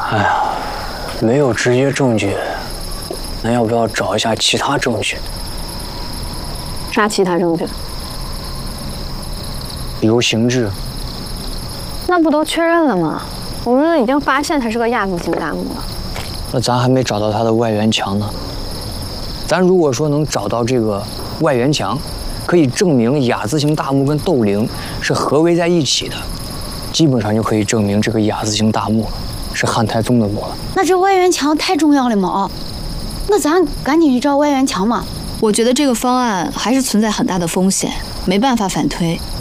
哎呀，没有直接证据，那要不要找一下其他证据？ 啥其他证据？ 比如形制。 那不都确认了吗？我们已经发现它是个亚字形大墓了。 那咱还没找到它的外缘墙呢。咱如果说能找到这个外缘墙，可以证明亚字形大墓跟斗陵是合围在一起的，基本上就可以证明这个亚字形大墓是汉太宗的墓了。 那这外缘墙太重要了嘛？那咱赶紧去找外缘墙嘛。 我觉得这个方案还是存在很大的风险，没办法反推。